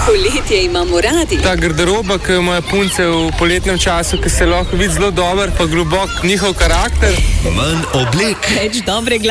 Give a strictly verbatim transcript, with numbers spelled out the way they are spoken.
Poletje imamo radi. Ta garderoba, ki jo imajo punce v poletnem času, ki se lahko vidi zelo dober, pa globok njihov karakter. Manj oblek. Več dobre glasbe.